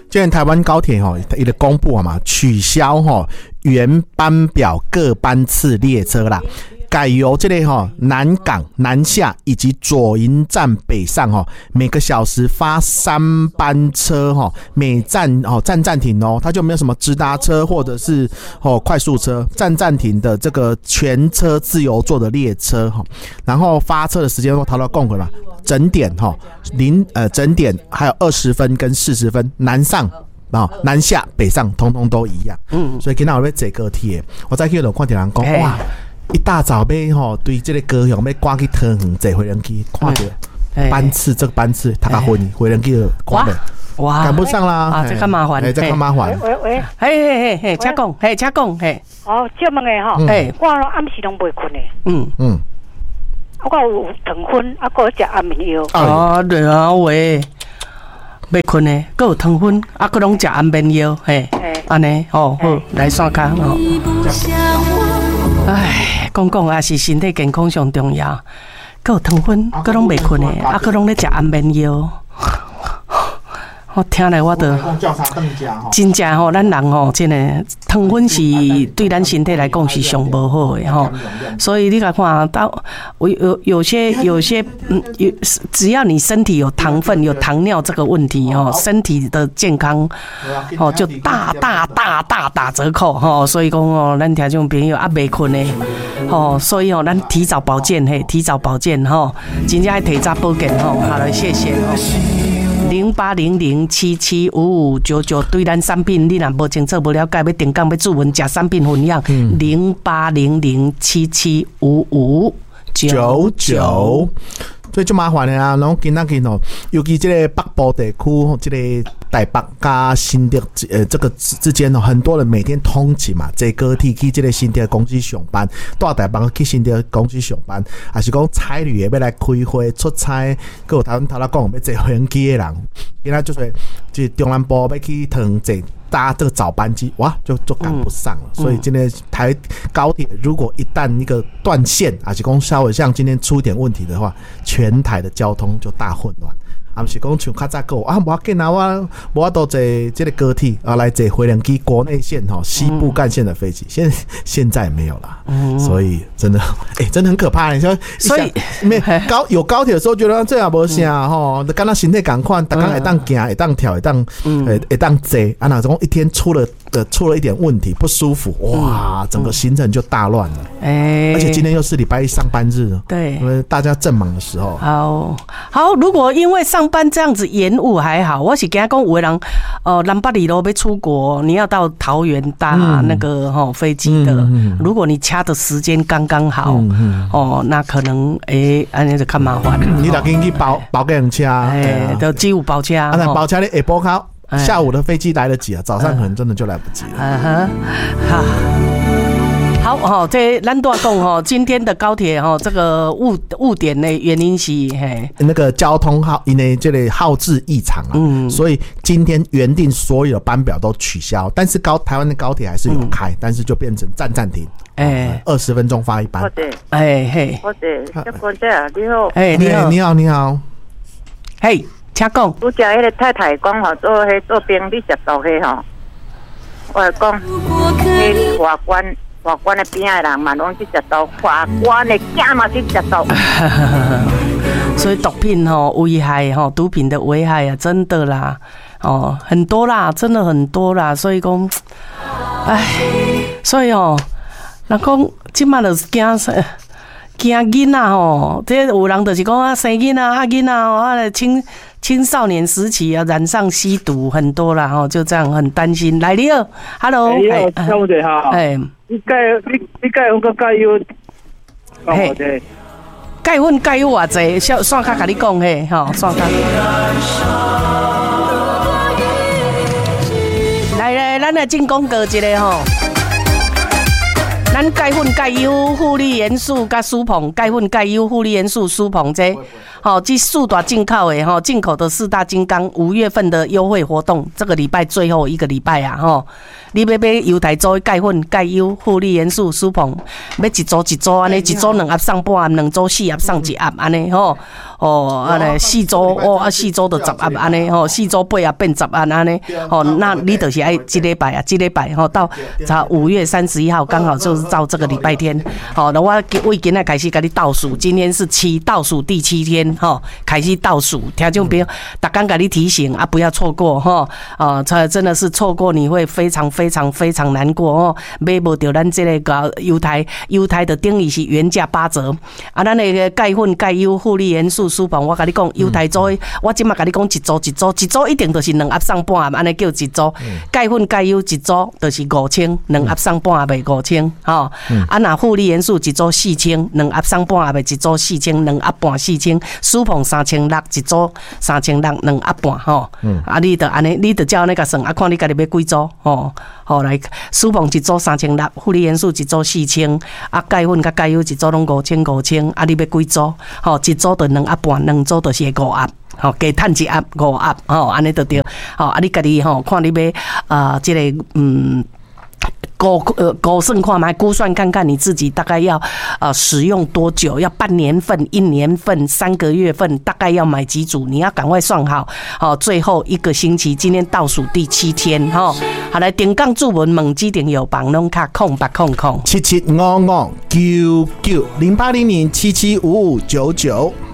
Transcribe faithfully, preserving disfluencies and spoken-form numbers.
今天台湾高铁哈，它的公布嘛，取消哈原班表各班次列车啦。改由这类哈南港、南下以及左营站北上哈，每个小时发三班车哈，每站哦站暂停哦，它就没有什么直达车或者是哦快速车，站暂停的这个全车自由座的列车哈，然后发车的时间都逃到共轨嘛，整点哈零呃整点还有二十分跟四十分，南上。啊、哦，南下北上通通都一样，嗯，所以今天我要坐高铁，我再去有看到人讲哇。一大早要吼对这个高雄要赶去桃园坐回人机，看到班次这个班次，他个回回人机就赶的，哇，赶不上啦， 啊，这较麻烦， 哎，这较麻烦。 喂喂， 嘿嘿嘿嘿，请讲，嘿，请讲，嘿。 哦，这问的吼，哎，我暗时拢袂困的，嗯嗯，我有糖分，啊，还有食安眠药。 哦，对啊，喂，袂困的，还有糖分，啊，还拢食安眠药，嘿，安尼，哦，好，来刷卡哦。唉，讲讲也是身体健康上重要，佮有糖分，佮拢袂困的，啊，佮拢咧食安眠药。我听来我都真正吼，咱人吼，真的糖分是对咱身体来讲是上无好的吼。所以你来看到我有有些有些嗯有，只要你身体有糖分、有糖尿这个问题吼，身体的健康吼就大大大大打折扣吼。所以讲哦，咱听众朋友啊，袂困的吼，所以哦，咱提早保健嘿，提早保健吼，真正爱提早保健吼。好了，谢谢哦。零八零零七七五五九九，对咱产品你若无清楚、无了解，要订购、要注文、食产品分享，零八零零七七五五九九。 所以就麻烦的啊，然后今仔日哦，尤其这个北部地区，这个台北加新竹呃这个之间哦，很多人每天通勤嘛，坐高铁去这个新竹公司上班，到台北去新竹公司上班，还是讲差旅的要来开会出差，佮有头头头讲要坐飞机的人，今仔就是就是中南部要去桃园坐。搭这个早班机，哇，就就赶不上了。嗯、所以今天台高铁如果一旦一个断线，还是讲稍微像今天出一点问题的话，全台的交通就大混乱。啊，不是讲像较早讲啊，无要紧啊，我我都坐这个高铁啊，来坐回龙机国内线哈西部干线的飞机，现现在没有了，嗯、所以真的，哎、欸，真的很可怕。你说，所以没高有高铁的时候，觉得这样无啥吼，刚刚身体赶快，大家会当行，会当跳，会当，会会当坐，啊，那种一天出了呃出了一点问题，不舒服，哇，整个行程就大乱了。哎、欸，而且今天又是礼拜一上班日， 对， 因为大家正忙的时候。 好，好，如果因为上班这样子延误还好，我是惊讲有的人，呃，南北里路要出国，你要到桃园搭那个吼、嗯、飞机的、嗯嗯，如果你掐的时间刚刚好、嗯嗯，哦，那可能诶，安、欸、尼就较麻烦。 你得紧去包包给人车， 哎，都只有包车，啊， 那包车你下晡考，下午的飞机来得及啊，早上可能真的就来不及了。嗯哼， 好。好哈，这咱都讲哈，今天的高铁哈，这个误误点的原因是嘿， 那个交通号因为这里号志异常啊，嗯，所以今天原定所有的班表都取消，但是高台湾的高铁还是有开，嗯、但是就变成站暂停，哎，二十分钟发一班。 好的， 哎嘿， 好的，这官仔你好， 哎你好， 你好你好， 嘿，请讲。 拄只迄个太太讲吼，做迄做兵你食到迄吼，我来讲，迄外关。法官的边的人嘛，拢去食到；法官的囝嘛去食到。 所以毒品吼危害吼，毒品的危害啊，真的啦，哦，很多啦，真的很多啦。所以讲，唉，所以哦，人讲即马就是惊惊囡仔吼，这有人就是讲啊，生囡仔啊囡仔哦，啊青青少年时期啊染上吸毒很多啦吼，就这样很担心。来你好 ，Hello， 你好，小姐好，哎。你钙你你钙粉个钙油， 嘿，钙粉钙油偌济，小线卡甲你讲嘿，吼，线卡。来来，咱来进广告一个吼。咱钙粉钙油、护理元素甲舒膨，钙粉钙油、护理元素舒膨这， 好，这四大进口的哈，进口的四大金刚五月份的优惠活动，这个礼拜最后一个礼拜啊，哈，你要买犹太州钙粉、钙优、负利元素、舒鹏，要一组一组安尼，一组两盒送半盒，两组四盒送一盒安尼吼，哦，安尼四组哦，啊四组就十盒安尼吼，四组八盒变十盒安尼，哦，那你就是爱这礼拜啊，这礼拜吼到才五月三十一号，刚好就是到这个礼拜天，好，那我我今仔开始给你倒数，今天是七倒数第七天吼，开始倒数，听众朋友，大家给你提醒啊，不要错过吼，啊，这真的是错过你会非常非常非常难过哦，买不到咱这个犹太犹太的定义是原价八折，啊，咱那个钙粉、钙优、负利元素、舒鹏，我跟你讲，犹太组，我今嘛跟你讲一组一组，一组一定就是两盒送半盒，安尼叫一组，钙粉、钙优一组就是五千，两盒送半盒卖五千，吼，啊，那负利元素一组四千，两盒送半盒卖一组四千，两盒半四千，舒鹏三千六一组三千六两盒半，吼，啊，你得安尼，你得照那个算，啊，看你家己要几组，吼，好来，舒鹏一组三千六，负利元素一组四千，啊，钙粉甲钙优一组拢五千五千，啊，你要几组？吼，一组就两盒半，两组就是五盒。吼，加趁一盒五盒，吼，安尼就对。吼，啊，你家己吼，看你要啊，这个嗯。估呃估算看嘛，估算看看你自己大概要呃使用多久，要半年份、一年份、三个月份，大概要买几组，你要赶快算好。好，最后一个星期，今天倒数第七天哈。好来，点杠注文猛机点有帮弄卡空八空空七七五五九九零八零零七七五五九九。